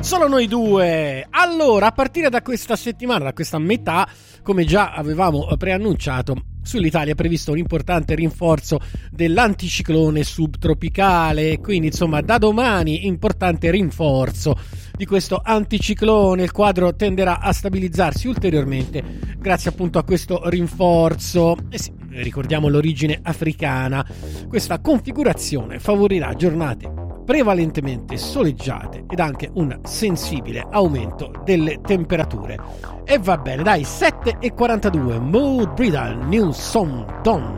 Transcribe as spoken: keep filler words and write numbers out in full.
Solo noi due. Allora, a partire da questa settimana, da questa metà, come già avevamo preannunciato, sull'Italia è previsto un importante rinforzo dell'anticiclone subtropicale, quindi insomma da domani importante rinforzo di questo anticiclone. Il quadro tenderà a stabilizzarsi ulteriormente grazie appunto a questo rinforzo. E sì, ricordiamo l'origine africana. Questa configurazione favorirà giornate prevalentemente soleggiate ed anche un sensibile aumento delle temperature. E va bene, dai, sette e quarantadue, Maud Bridal, New Song Done.